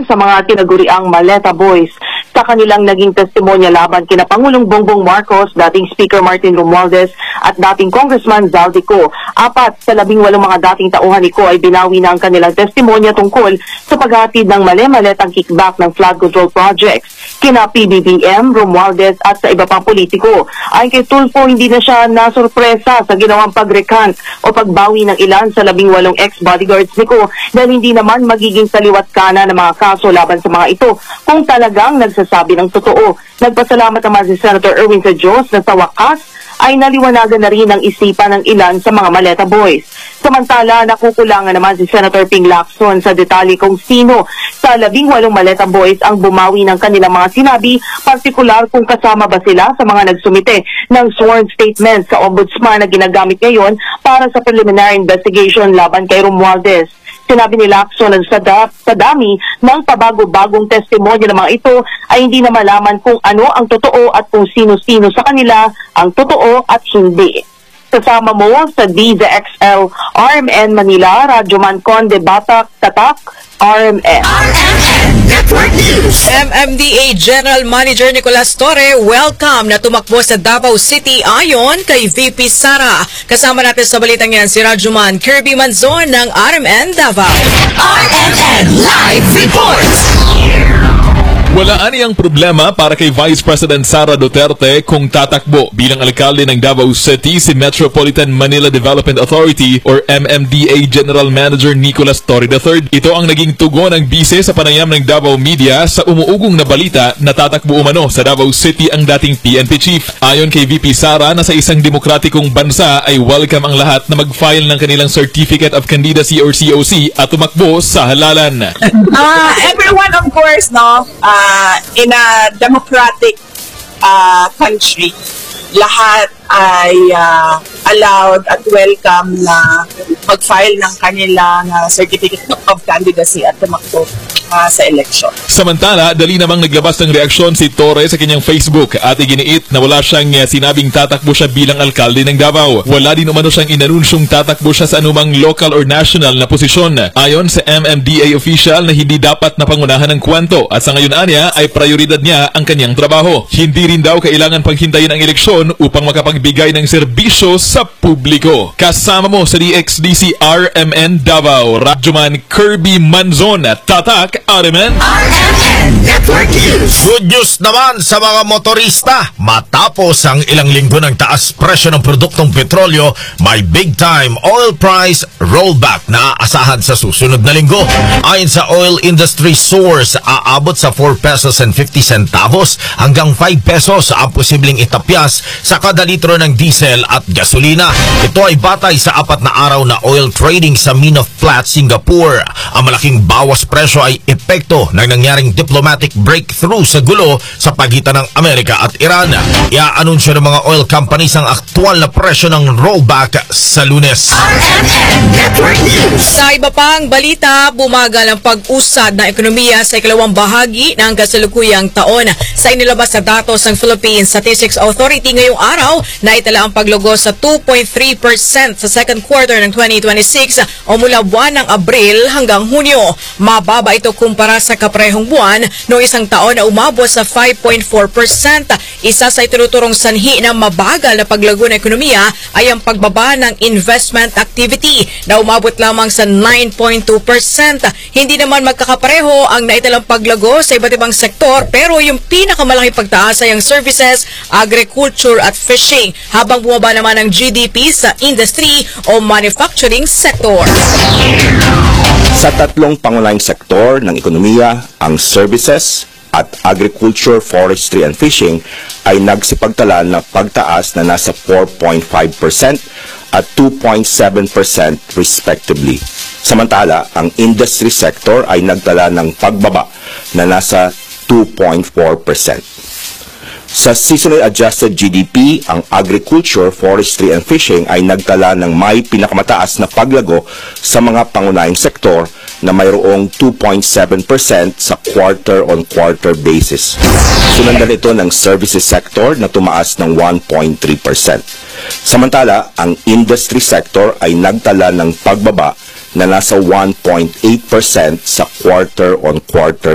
sa mga tinaguriang Maleta Boys. Sa kanilang naging testimonya laban kina Pangulong Bongbong Marcos, dating Speaker Martin Romualdez at dating Congressman Zaldico. 4 sa 18 mga dating tauhan ni Ko ay binawi na ang kanilang testimonya tungkol sa paghatid ng mali-maletang kickback ng flood control projects kina PBBM, Romualdez at sa iba pang politiko. Ayon kay Tulfo, hindi na siya nasurpresa sa ginawang pag-recant o pagbawi ng ilan sa 18 ex-bodyguards ni Ko dahil hindi naman magiging saliwat kana ng mga kaso laban sa mga ito kung talagang nagsasabi ng totoo. Nagpasalamat naman si Senator Erwin sa Diyos na sa wakas ay naliwanagan na rin ang isipan ng ilan sa mga Maleta Boys. Samantala, nakukulangan naman si Senator Ping Lacson sa detalye kung sino sa 18 Maleta Boys ang bumawi ng kanilang mga sinabi, partikular kung kasama ba sila sa mga nagsumite ng sworn statement sa ombudsman na ginagamit ngayon para sa preliminary investigation laban kay Romualdez. Sinabi ni Lacson na sa dami ng pabago-bagong testimonya ng mga ito ay hindi na malaman kung ano ang totoo at kung sino-sino sa kanila ang totoo at hindi. Kasama mo sa DZXL RMN Manila, Radyo Conde Batak, Tatak, RMN. RMN Network News. MMDA General Manager Nicolas Torre, welcome na tumakbo sa Davao City ayon kay VP Sara. Kasama natin sa balitang yan si Radyoman Kirby Manzon ng RMN Davao. RMN Live Reports. Wala aniyang problema para kay Vice President Sara Duterte kung tatakbo bilang alkalde ng Davao City si Metropolitan Manila Development Authority or MMDA General Manager Nicolas Torre III. Ito ang naging tugon ng bise sa panayam ng Davao Media sa umuugong na balita na tatakbo umano sa Davao City ang dating PNP Chief. Ayon kay VP Sara na sa isang demokratikong bansa ay welcome ang lahat na mag-file ng kanilang Certificate of Candidacy or COC at tumakbo sa halalan. Everyone, of course, no, in a democratic country, lahat ay allowed at welcome na mag-file ng kanilang Certificate of Candidacy at tumakbo sa election. Samantala, dali namang naglabas ng reaksyon si Torre sa kanyang Facebook at iginiit na wala siyang sinabing tatakbo siya bilang alkalde ng Davao. Wala din umano siyang inanunsyong tatakbo siya sa anumang local or national na posisyon. Ayon sa MMDA official na hindi dapat napangunahan ng kwento at sa ngayon anya ay prioridad niya ang kanyang trabaho. Hindi rin daw kailangan panghintayin ang eleksyon upang makapagbigay ng serbisyo sa publiko. Kasama mo sa DXDC RMN Davao, Radyoman Kirby Manzon at Tatak RMN. RMN Network News. Good news naman sa mga motorista. Matapos ang ilang linggo ng taas presyo ng produktong petrolyo, may big time oil price rollback na aasahan sa susunod na linggo. Ayon sa oil industry source, aabot sa 4 pesos and 50 centavos hanggang 5 pesos ang posibleng itapyas sa kada litro ng diesel at gasolina. Ito ay batay sa 4 na araw na oil trading sa Mine of Platte, Singapore. Ang malaking bawas presyo ay epekto ng nangyaring diplomatic breakthrough sa gulo sa pagitan ng Amerika at Iran. Iaanunsyo ng mga oil companies ang aktual na presyo ng rollback sa Lunes. RMN Network News. Sa iba pang balita, bumagal ang pag-usad ng ekonomiya sa ikalawang bahagi ng kasalukuyang taon. Sa inilabas na datos ng Philippine Statistics Authority ngayong araw, naitala ang paglugo sa 2.3% sa second quarter ng 2026 o mula buwan ng Abril hanggang Hunyo. Mababa ito kumpara sa kaparehong buwan noong isang taon na umabot sa 5.4%. Isa sa itinuturong sanhi ng mabagal na paglago ng ekonomiya ay ang pagbaba ng investment activity na umabot lamang sa 9.2%. Hindi naman magkakapareho ang naitalang paglago sa iba't ibang sektor pero yung pinakamalaking pagtaas ay ang services, agriculture at fishing habang bumaba naman ang GDP sa industry o manufacturing sector. Sa tatlong pangunahing sektor ng ekonomiya, ang services at agriculture, forestry and fishing ay nagsipagtala ng pagtaas na nasa 4.5% at 2.7% respectively. Samantala, ang industry sector ay nagtala ng pagbaba na nasa 2.4%. Sa seasonally adjusted GDP, ang agriculture, forestry and fishing ay nagtala ng may pinakamataas na paglago sa mga pangunahing sektor na mayroong 2.7% sa quarter-on-quarter basis. Sundan ito ng services sector na tumaas ng 1.3%. Samantala, ang industry sector ay nagtala ng pagbaba na nasa 1.8% sa quarter-on-quarter